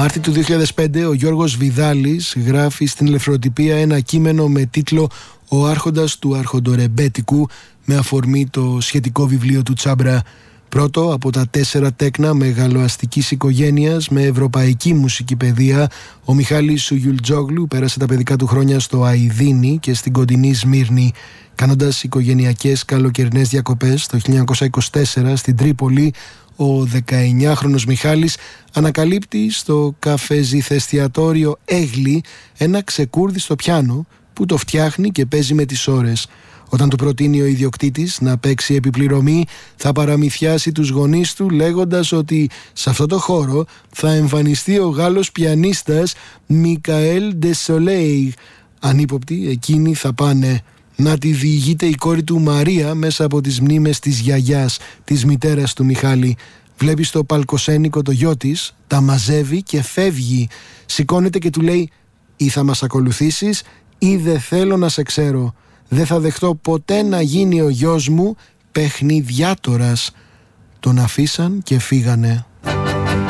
Μάρτι του 2005 ο Γιώργος Βιδάλης γράφει στην Ελευθεροτυπία ένα κείμενο με τίτλο «Ο άρχοντας του αρχοντορεμπέτικου», με αφορμή το σχετικό βιβλίο του Τσάμπρα. Πρώτο από τα 4 τέκνα μεγαλοαστικής οικογένειας με ευρωπαϊκή μουσική παιδεία, ο Μιχάλης Σουγιουλτζόγλου πέρασε τα παιδικά του χρόνια στο Αηδίνι και στην κοντινή Σμύρνη. Κάνοντας οικογενειακές καλοκαιρινές διακοπές το 1924 στην Τρίπολη, ο 19χρονος Μιχάλης ανακαλύπτει στο καφεζιθεστιατόριο Έγλη ένα ξεκούρδι στο πιάνο που το φτιάχνει και παίζει με τις ώρες. Όταν του προτείνει ο ιδιοκτήτης να παίξει επιπληρωμή, θα παραμυθιάσει τους γονείς του λέγοντας ότι σε αυτό το χώρο θα εμφανιστεί ο Γάλλος πιανίστας Μικαέλ Ντεσολέιγ. Ανύποπτοι εκείνοι θα πάνε. Να τη διηγείται η κόρη του Μαρία μέσα από τις μνήμες της γιαγιάς, της μητέρας του Μιχάλη. Βλέπει στο παλκοσένικο το γιο της, τα μαζεύει και φεύγει. Σηκώνεται και του λέει «Ή θα μας ακολουθήσεις ή δεν θέλω να σε ξέρω. Δεν θα δεχτώ ποτέ να γίνει ο γιος μου παιχνιδιάτορας». Τον αφήσαν και φύγανε.